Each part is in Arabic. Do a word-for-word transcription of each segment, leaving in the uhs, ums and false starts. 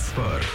سبور.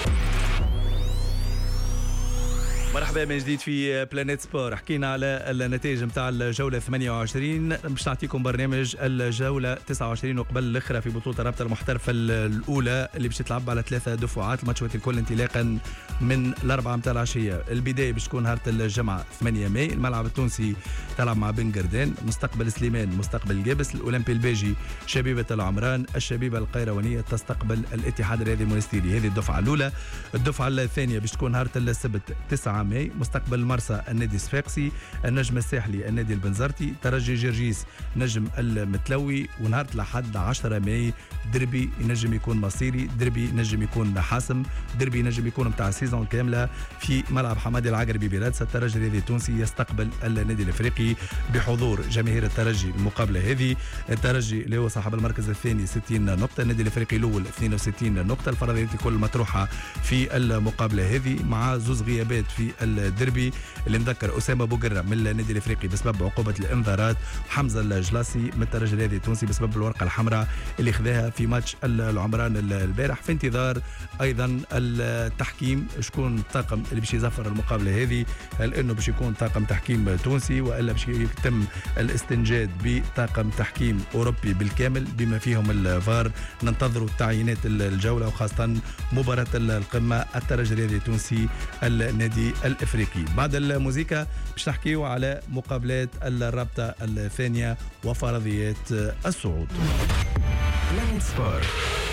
مرحبا من جديد في بلانيت سبور. حكينا على النتائج نتاع الجوله ثمانية وعشرين، باش نعطيكم برنامج الجوله تسعة وعشرين وقبل الاخرى في بطوله الرابطه المحترفه الاولى اللي باش تلعب على ثلاثه دفعات، الماتشات الكل انطلاقا من الاربعه نتاع العشيه. البدايه باش تكون نهار الجمعه ثمانية ماي، الملعب التونسي تلعب مع بن قردان، مستقبل سليمان مستقبل جابس، الاولمبي الباجي شبيبه العمران، الشبيبه القيروانيه تستقبل الاتحاد الرياضي المونستيري. هذه الدفعه الاولى. الدفعه الثانيه باش تكون نهار السبت تسعة ماي، مستقبل مرسى النادي الصفاقسي، النجم الساحلي النادي البنزرتي، ترجي جرجيس نجم المتلوي. ونهار الاحد عشرة ماي دربي ينجم يكون مصيري، دربي ينجم يكون حاسم، دربي ينجم يكون نتاع السيزون كامله في ملعب حمادي العقربي برادس. الترجي الرياضي التونسي يستقبل النادي الافريقي بحضور جماهير الترجي. المقابله هذه الترجي اللي هو صاحب المركز الثاني ستين نقطه، النادي الافريقي الاول اثنين وستين نقطه. الفرضيات الكل مطروحه في المقابله هذه مع زوز غيابات في الدربي اللي نذكر اسامه بوقره من النادي الافريقي بسبب عقوبه الانذارات، حمزه الجلاسي من الترجي الرياضي التونسي بسبب الورقه الحمراء اللي خذاها في ماتش العمران البارح. في انتظار ايضا التحكيم، شكون الطاقم اللي باش يزفر المقابله هذه، هل انه باش يكون طاقم تحكيم تونسي والا باش يتم الاستنجاد بطاقم تحكيم اوروبي بالكامل بما فيهم الفار. ننتظروا تعيينات الجوله وخاصه مباراه القمه الترجي الرياضي التونسي النادي الافريقي. بعد الموسيقى باش نحكيو على مقابلات الرابطه الثانيه وفرضيات الصعود.